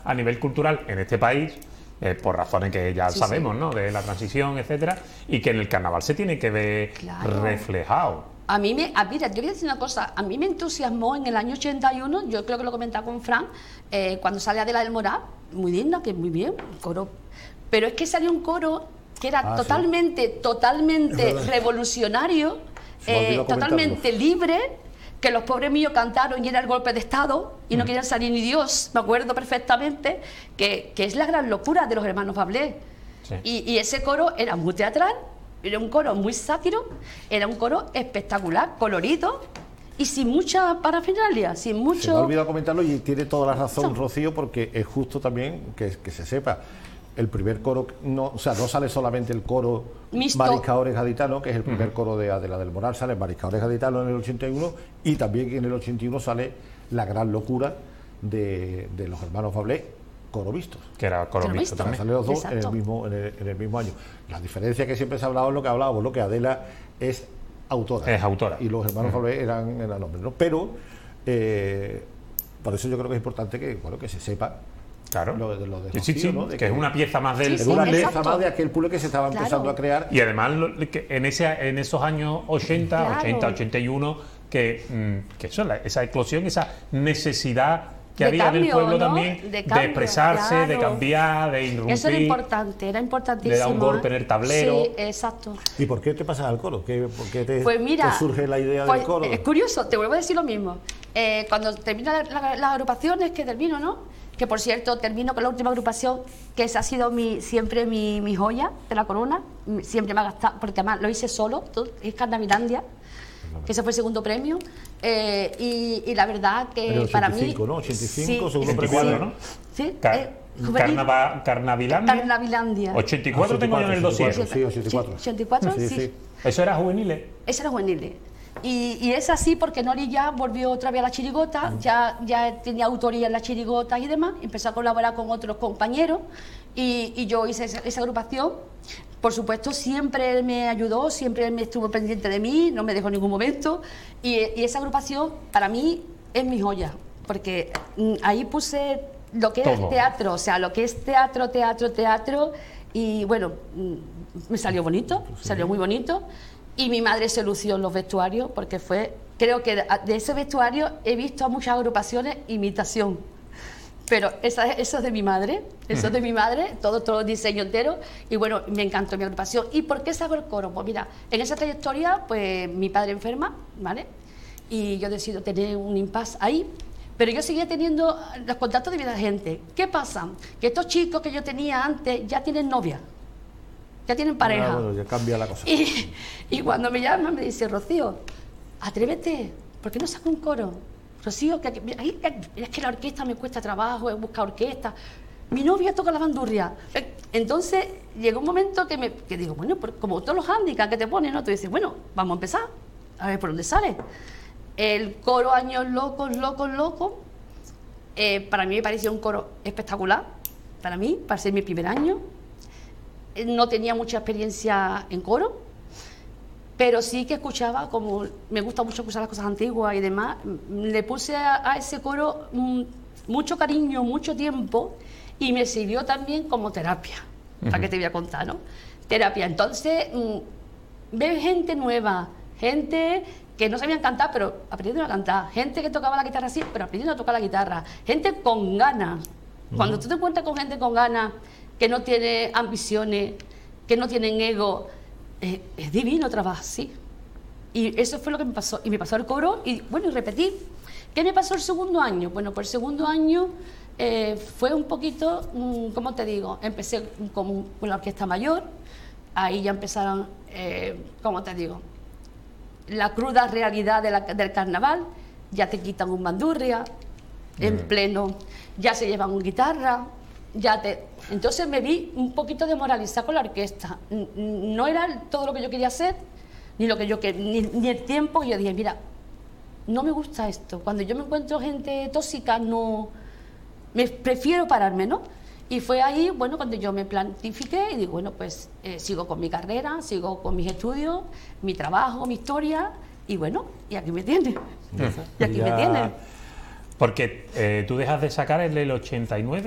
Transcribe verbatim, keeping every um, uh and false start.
a nivel cultural en este país, eh, por razones que ya Sí, sabemos, sí. ¿no? De la transición, etcétera, y que en el carnaval se tiene que ver Claro. reflejado. A mí me, a, mira, yo voy a decir una cosa, a mí me entusiasmó en el año ochenta y uno, yo creo que lo comentaba con Fran, eh, cuando sale Adela del Moral, muy digna, que muy bien, coro, pero es que salió un coro que era Ah, totalmente, sí. totalmente Es verdad. revolucionario, Se me eh, olvidó comentarlo. totalmente libre, que los pobres míos cantaron y era el golpe de Estado y no querían salir ni Dios, me acuerdo perfectamente, que, que es la gran locura de los hermanos Bablé. Sí. Y, y ese coro era muy teatral, era un coro muy sátiro, era un coro espectacular, colorido y sin mucha parafernalia, sin Se me ha mucho... olvidado comentarlo y tiene toda la razón, Eso. Rocío, porque es justo también que, que se sepa. El primer coro, no, o sea, no sale solamente el coro Mixto. Mariscadores Gaditanos, que es el primer coro de Adela del Moral, sale Mariscadores Gaditanos en el ochenta y uno y también en el ochenta y uno sale La Gran Locura de, de los hermanos Bablé, coro vistos. Que era coro Coro mixto mixto. también. Salen los dos en el, Exacto. mismo, en, el, en el mismo año. La diferencia que siempre se ha hablado es lo que hablábamos, lo que Adela es autora. Es autora. Y los hermanos Bablé eran, eran hombres, ¿no? Pero, eh, por eso yo creo que es importante que, bueno, que se sepa. Claro. Lo de- lo de Sí, sí, Rocío, sí, ¿no? De que es una pieza más del Sí, Es sí, una puzzle. pieza exacto. más de aquel puzzle que se estaba Claro. empezando a crear. Y además lo- que en ese en esos años ochenta, Claro. ochenta, ochenta y uno, que, mm, que eso, la- esa eclosión, esa necesidad que De había en el cambio, pueblo ¿no? también De de, cambio, expresarse, de claro. cambiar, de irrumpir. Eso era importante, era importantísimo. Le da un golpe en el tablero. Sí, exacto. ¿Y por qué te pasas al coro? ¿Qué, ¿Por qué te, Pues mira, te surge la idea pues, del coro? Es curioso, te vuelvo a decir lo mismo. Eh, cuando termino la- la- las agrupaciones, que termino, ¿no? Que por cierto, termino con la última agrupación, que esa ha sido mi, siempre mi, mi joya de la corona. m- Siempre me ha gastado, porque además lo hice solo, todo, es Carnavilandia, que ese fue el segundo premio. Eh, y, y la verdad que En el para ochenta y cinco, mí. ¿no? ochenta y cinco, segundo ochenta y premio. cuatro, ¿no? Sí, Car- eh, juvenil. Carnava- Carnavilandia. Carnavilandia. ochenta y cuatro tengo yo en el dossier. ochenta y cuatro, sí, ochenta y cuatro. ochenta y cuatro, Sí, sí. sí. Eso era juveniles. Esa era juveniles. Y, y es así porque Nori ya volvió otra vez a la chirigota, ya, ya tenía autoría en la chirigota y demás, empezó a colaborar con otros compañeros y, y yo hice esa, esa agrupación. Por supuesto, siempre él me ayudó, siempre él me estuvo pendiente de mí, no me dejó en ningún momento. Y, y esa agrupación para mí es mi joya, porque mm, ahí puse lo que Todo. es teatro, o sea, lo que es teatro, teatro, teatro. Y bueno, mm, me salió bonito, salió muy bonito. Y mi madre se lució en los vestuarios porque fue, creo que de, de ese vestuario he visto a muchas agrupaciones imitación. Pero esa, eso es de mi madre, eso es de mi madre, todo, todo el diseño entero. Y bueno, me encantó mi agrupación. ¿Y por qué saco el coro? Pues mira, en esa trayectoria, pues mi padre enferma, ¿vale? Y yo decido tener un impasse ahí. Pero yo seguía teniendo los contactos de mi gente. ¿Qué pasa? Que estos chicos que yo tenía antes ya tienen novia, ya tienen pareja. Ah, bueno, ya cambia la cosa. Y, y cuando me llaman me dice, Rocío, atrévete, ¿por qué no saco un coro? Rocío, que, que- ay, es que la orquesta me cuesta trabajo, he buscado orquesta. Mi novia toca la bandurria. Eh, Entonces llegó un momento que me que digo, bueno, por- como todos los handicaps que te ponen, ¿no? Tú dices, bueno, vamos a empezar, a ver por dónde sale. El coro Años Locos, Locos, Locos, eh, para mí me pareció un coro espectacular, para mí, para ser mi primer año. No tenía mucha experiencia en coro, pero sí que escuchaba, como me gusta mucho escuchar las cosas antiguas y demás, le puse a, a ese coro mm, mucho cariño, mucho tiempo y me sirvió también como terapia, para que te voy a contar, ¿no? Terapia. Entonces, mm, ver gente nueva, gente que no sabían cantar, pero aprendiendo a cantar, gente que tocaba la guitarra así, pero aprendiendo a tocar la guitarra, gente con ganas. Cuando tú te encuentras con gente con ganas, que no tiene ambiciones, que no tienen ego, eh, es divino trabajar así. Y eso fue lo que me pasó. Y me pasó el coro y bueno, y repetí. ¿Qué me pasó el segundo año? Bueno, pues el segundo año eh, fue un poquito, mm, ¿cómo te digo? Empecé con, con la orquesta mayor, ahí ya empezaron, eh, ¿cómo te digo? La cruda realidad de la- del carnaval, ya te quitan un bandurria, en pleno, ya se llevan un guitarra, ya te... Entonces me vi un poquito demoralizada con la orquesta. N- No era todo lo que yo quería hacer, ni lo que yo que ni, ni el tiempo. Y yo dije, mira, no me gusta esto. Cuando yo me encuentro gente tóxica, no... Me prefiero pararme, ¿no? Y fue ahí, bueno, cuando yo me planifiqué y digo, bueno, pues eh, sigo con mi carrera, sigo con mis estudios, mi trabajo, mi historia, y bueno, y aquí me tiene. Y aquí Ya- me tiene. Porque eh, tú dejas de sacar el del ochenta y nueve.